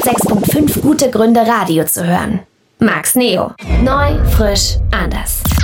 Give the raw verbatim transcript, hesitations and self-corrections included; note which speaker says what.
Speaker 1: hundertsechs Komma fünf gute Gründe, Radio zu hören. Max Neo. Neu, frisch, anders.